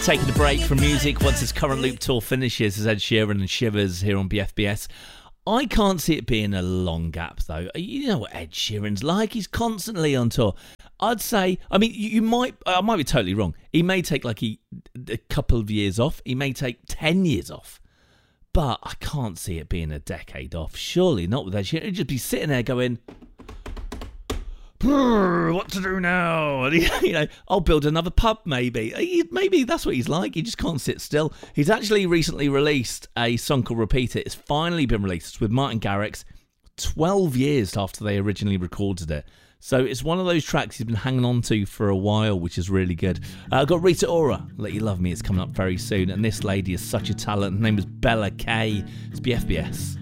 Taking a break from music once his current loop tour finishes as Ed Sheeran and Shivers here on BFBS. I can't see it being a long gap, though. You know what Ed Sheeran's like. He's constantly on tour. I'd say, I mean, I might be totally wrong. He may take like a couple of years off. He may take 10 years off. But I can't see it being a decade off. Surely not with Ed Sheeran. He'd just be sitting there going, what to do now? And I'll build another pub, maybe. Maybe that's what he's like. He just can't sit still. He's actually recently released a song called Repeat It. It's finally been released with Martin Garrix 12 years after they originally recorded it. So it's one of those tracks he's been hanging on to for a while, which is really good. I've got Rita Ora, Let You Love Me. It's coming up very soon. And this lady is such a talent. Her name is Bella Kay. It's BFBS.